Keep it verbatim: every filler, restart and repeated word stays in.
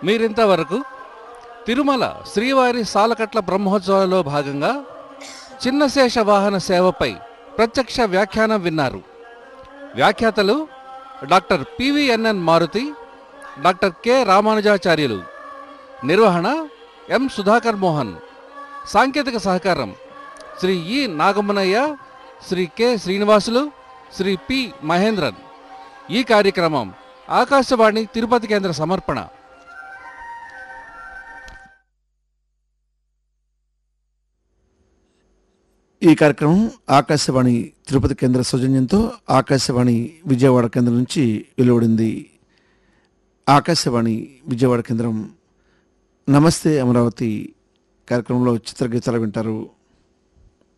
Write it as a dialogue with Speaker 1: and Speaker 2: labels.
Speaker 1: మీరింతవరకు తిరుమల శ్రీవారి సాలకట్ల బ్రహ్మోత్సవాలలో భాగంగా చిన్నశేష వాహన సేవపై ప్రత్యక్ష వ్యాఖ్యానం విన్నారు. వ్యాఖ్యాతలు doctor PVNN Maruti, doctor K రామానుజాచార్యులు. నిర్వహణ ఎం సుధాకర్ మోహన్. సాంకేతిక సహకారం శ్రీ ఇ నాగమ్మనయ్య, శ్రీ కె శ్రీనివాసులు, శ్రీ పి మహేంద్రన్. ఈ కార్యక్రమం ఆకాశవాణి తిరుపతి కేంద్ర సమర్పణ.
Speaker 2: ఈ కార్యక్రమం ఆకాశవాణి తిరుపతి కేంద్ర సౌజన్యంతో ఆకాశవాణి విజయవాడ కేంద్రం నుంచి వెలువడింది. ఆకాశవాణి విజయవాడ కేంద్రం నమస్తే అమరావతి కార్యక్రమంలో చిత్రగీతాలు వింటారు.